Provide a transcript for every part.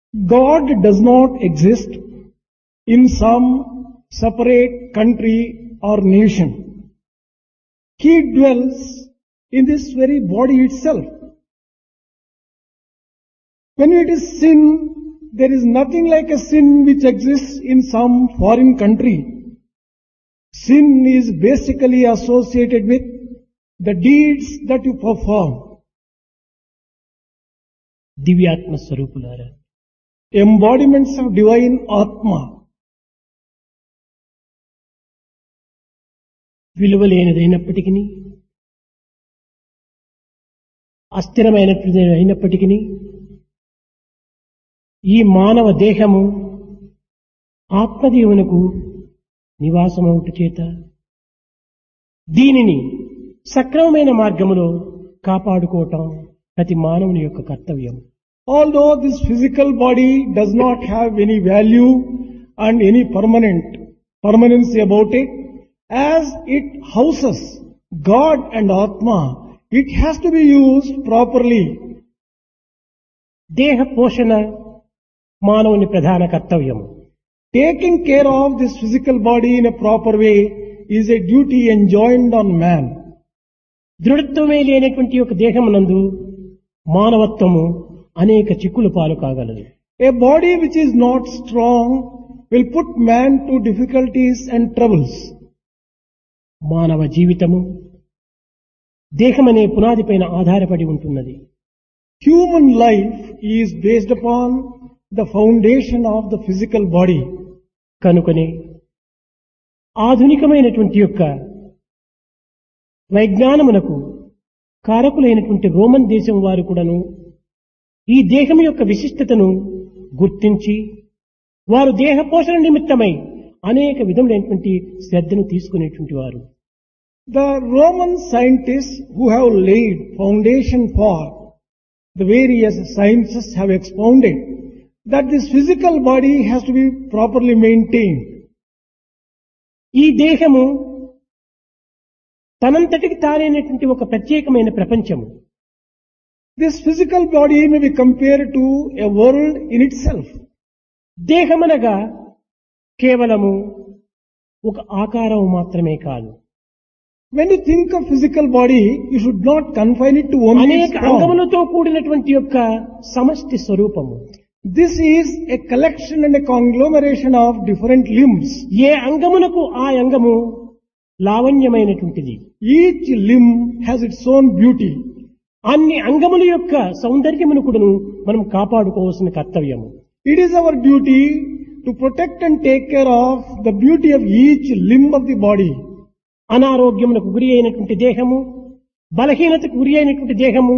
God does not exist in some separate country or nation. He dwells in this very body itself. When it is sin, there is nothing like a sin which exists in some foreign country. Sin is basically associated with the deeds that you perform. దివ్యాత్మ స్వరూపులారా, Embodiments of divine Atma. విలువలేనిదైనప్పటికీ, అస్థిరమైనప్పటికీ ఈ మానవ దేహము ఆత్మదేవునకు నివాసమవుట చేత దీనిని సక్రమమైన మార్గములో కాపాడుకోవటం ప్రతి మానవుని యొక్క కర్తవ్యం. Although this physical body does not have any value and any permanency about it, as it houses God and Atma, it has to be used properly. దేహ పోషణ మానవుని ప్రధాన కర్తవ్యము. Taking care of this physical body in a proper way is a duty enjoined on man. దృఢత్వమే లేనటువంటి ఒక దేహమునందు మానవత్వము అనేక చిక్కులు పాలు కాగలదు. A body which is not strong will put man to difficulties and troubles. మానవ జీవితము దేహమనే పునాది పైన ఆధారపడి ఉంటున్నది. Human life is based upon the foundation of the physical body. కనుకనే ఆధునికమైనటువంటి యొక్క వైజ్ఞానమునకు కారకులైనటువంటి రోమన్ దేశం వారు కూడాను ఈ దేహం యొక్క విశిష్టతను గుర్తించి వారు దేహ పోషణ నిమిత్తమై అనేక విధములైనటువంటి శ్రద్ధను తీసుకునేటువంటి వారు. The Roman scientists who have laid foundation for the various sciences have expounded that this physical body has to be properly maintained. ఈ దేహము తనంతటికి తానైనటువంటి ఒక ప్రత్యేకమైన ప్రపంచము. This physical body may be compared to a world in itself. దేహమనగా కేవలము ఒక ఆకారం మాత్రమే కాదు. When you think of physical body, you should not confine it to only its అనేక form. అంగములతో కూడినటువంటి యొక్క సమష్టి స్వరూపము. This is a collection and a conglomeration of different limbs. ఏ అంగమునకు ఆ అంగము లావణ్యమైనటువంటిది. Each limb has its own beauty. అన్ని అంగముల యొక్క సౌందర్యమును కూడాను మనం కాపాడుకోవాల్సిన కర్తవ్యము. It is our duty to protect and take care of the beauty of each limb of the body. అనారోగ్యమునకు గురి అయినటువంటి దేహము, బలహీనతకు గురి అయినటువంటి దేహము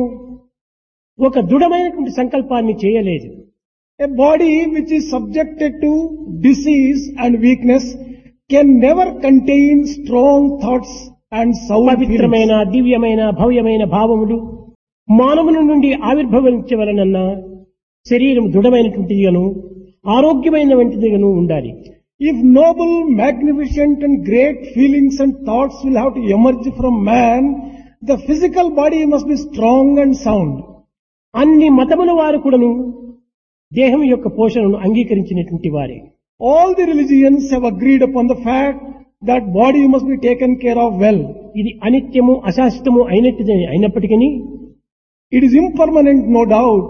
ఒక దృఢమైనటువంటి సంకల్పాన్ని చేయలేదు. A body which is subjected to disease and weakness can never contain strong thoughts and sound feelings. పవిత్రమైన దివ్యమైన భవ్యమైన భావములు మానవుని నుండి ఆవిర్భవించవలనన్న శరీరం దృఢమైనటువంటిదిగాను ఆరోగ్యమైనటువంటిదిగాను ఉండాలి. If noble, magnificent and great feelings and thoughts will have to emerge from man, the physical body must be strong and sound. అన్ని మతముల వారు కూడాను దేహం యొక్క పోషణను అంగీకరించినటువంటి వారే. All the religions have agreed upon the fact that body must be taken care of well. ఇది అనిత్యము అశాశ్వతము అయినప్పటికీ It is impermanent, no doubt.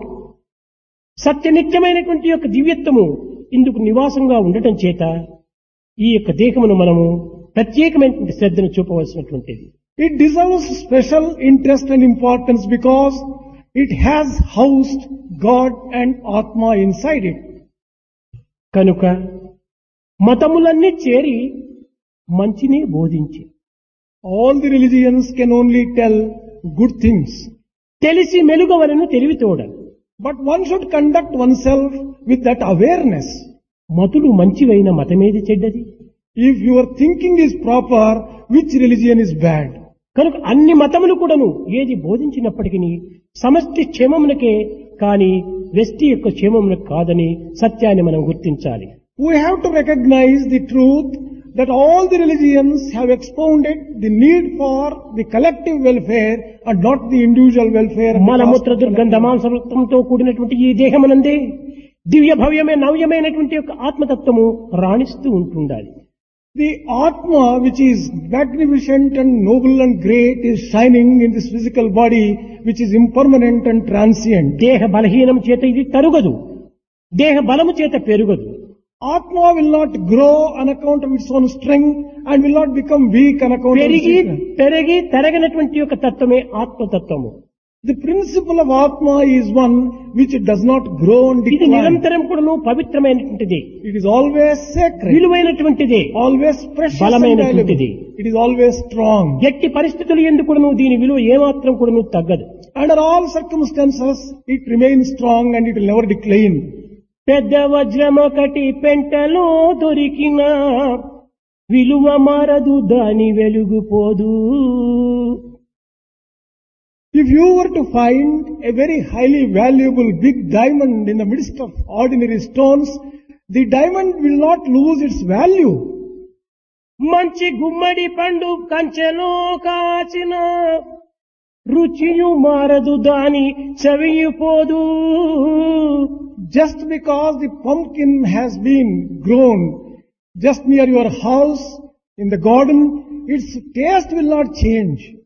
సత్యనిత్యమైనటువంటి యొక్క దివ్యత్వము ఇందుకు నివాసంగా ఉండటం చేత ఈ యొక్క దేహమును మనము ప్రత్యేకమైనటువంటి శ్రద్ధను చూపవలసినటువంటిది. It deserves special interest and importance because it has housed God and Atma inside it. కనుక మతములన్నీ చేరి మంచినే బోధించి All the religions can only tell good things. తెలిసి మెలుగవలను తెలివితోడ. But one should conduct oneself with that awareness. మతులు మంచివైన మతమేది చెడ్డది? If your thinking is proper, which religion is bad? కనుక అన్ని మతములు కూడాను ఏది బోధించినప్పటికీ సమష్టి క్షేమమునకే కాని వ్యష్టి యొక్క క్షేమమునకు కాదని సత్యాన్ని మనం గుర్తించాలి. We have to recognize the truth that all the religions have expounded the need for the collective welfare and not the individual welfare. మలమూత్ర దుర్గంధ మాంసవృత్తంతో కూడినటువంటి ఈ దేహమునందే దివ్య భవ్యమే నవ్యమైనటువంటి యొక్క ఆత్మతత్వము రాణిస్తూ ఉంటుండాలి. The Atma, which is magnificent and noble and great, is shining in this physical body, which is impermanent and transient. దేహ బలహీనం చేత ఇది తరుగదు, దేహ బలము చేత పెరుగదు. Atma will not grow on account of its own strength and will not become weak on account of its పెరిగి weakness. పెరిగి తరగనటువంటి యొక్క తత్వమే ఆత్మతత్వము. The principle of Atma is one which does not grow and ఇది decline. నిరంతరం కూడాను పవిత్రమైనటువంటిది, It is always sacred, విలువైనటువంటిది, always precious and బలమైనటువంటిది. valuable. It is always strong. ఎట్టి పరిస్థితులు ఎందుకు కూడాను దీని విలువ ఏమాత్రం కూడాను తగ్గదు. Under all circumstances, it remains strong and it will never decline. పెద్ద వజ్రం ఒకటి పెంటలో దొరికిన విలువ మారదు, దాని వెలుగుపోదు. If you were to find a very highly valuable big diamond in the midst of ordinary stones, the diamond will not lose its value. మంచి గుమ్మడి పండు కంచెలో కాచిన రుచియు మారదు, దాని చవియుపోదు. Just because the pumpkin has been grown just near your house in the garden, its taste will not change.